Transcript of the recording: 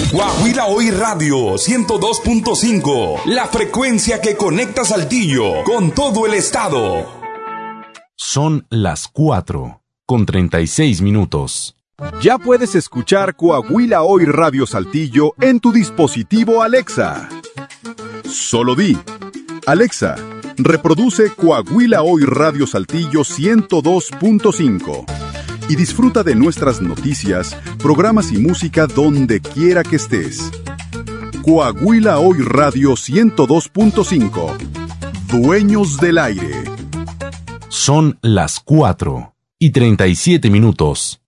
Coahuila Hoy Radio 102.5, la frecuencia que conecta Saltillo con todo el estado. Son las 4:36. Ya puedes escuchar Coahuila Hoy Radio Saltillo en tu dispositivo Alexa. Solo di: Alexa, reproduce Coahuila Hoy Radio Saltillo 102.5 y disfruta de nuestras noticias, programas y música donde quiera que estés. Coahuila Hoy Radio 102.5, dueños del aire. Son las 4:37.